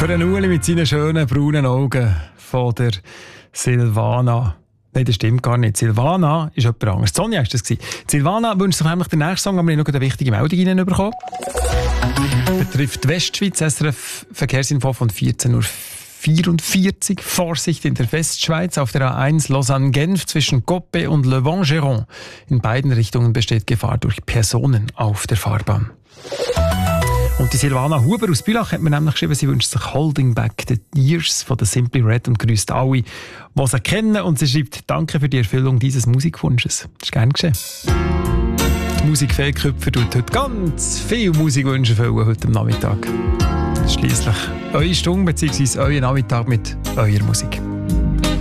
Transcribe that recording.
Für den Uli mit seinen schönen braunen Augen von der Silvana. Nein, das stimmt gar nicht. Silvana ist jemand anderes. Sonja war das. Silvana wünscht sich nämlich den nächsten Song, aber wir haben noch eine wichtige Meldung reinbekommen. Betrifft Westschweiz, SRF Verkehrsinfo von 14:44 Uhr. Vorsicht in der Westschweiz auf der A1 Lausanne-Genf zwischen Coppet und Le Vent-Géron. In beiden Richtungen besteht Gefahr durch Personen auf der Fahrbahn. Und die Silvana Huber aus Bülach hat mir nämlich geschrieben, sie wünscht sich «Holding Back the Years» von der Simply Red und grüßt alle, die sie kennen. Und sie schreibt «Danke für die Erfüllung dieses Musikwunsches». Das ist gern geschehen. Die Musikfee-Köpfer tut heute ganz viel Musikwünsche füllen heute am Nachmittag. Schliesslich eure Stunde bzw. euer Nachmittag mit eurer Musik.